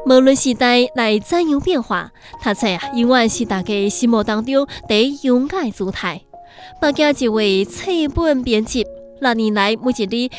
无论时代来怎样变化，读册永远是大家心目当中第一勇敢的姿态。北京一位册本编辑，6年来每一日